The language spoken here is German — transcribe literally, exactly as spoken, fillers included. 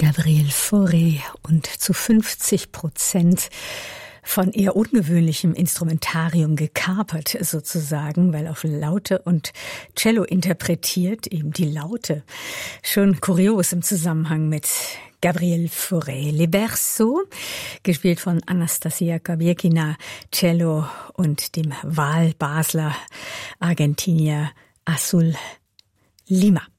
Gabriel Fauré und zu fünfzig Prozent von eher ungewöhnlichem Instrumentarium gekapert sozusagen, weil auf Laute und Cello interpretiert, eben die Laute. Schon kurios im Zusammenhang mit Gabriel Fauré. Les Berceaux, gespielt von Anastasia Kabiekina, Cello und dem Wahl-Basler Argentinier Azul Lima.